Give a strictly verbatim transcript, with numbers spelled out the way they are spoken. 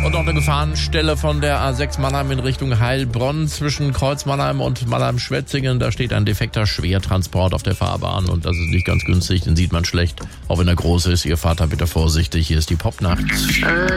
Und noch eine Gefahrenstelle von der A sechs Mannheim in Richtung Heilbronn zwischen Kreuz Mannheim und Mannheim-Schwetzingen. Da steht ein defekter Schwertransport auf der Fahrbahn und das ist nicht ganz günstig, den sieht man schlecht. Auch wenn er groß ist, ihr Vater bitte vorsichtig, hier ist die Popnacht.